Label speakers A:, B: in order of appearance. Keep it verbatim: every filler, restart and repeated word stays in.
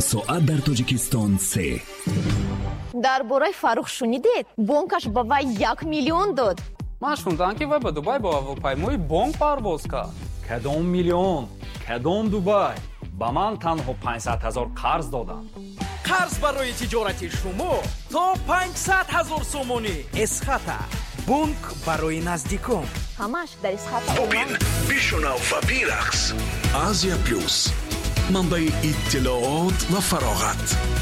A: ساعت در تاجیکستان سه.
B: дар бораи Фарух шунидед? Бонкаш ба вай як миллион дод.
C: ман шундам ки вай ба Дубай бо ҳавопаймои бонк парвоз кард. кадом миллион, кадом Дубай? ба ман танҳо панҷсад ҳазор қарз доданд.
D: қарз барои тиҷорати шумо то панҷсад ҳазор сомонӣ. эсхата бонк барои наздикон.
B: ҳамаш дар эсхата.
A: бубин бишунав ва бирақс. Азия плюс манбаи иттилоот ва фароғат.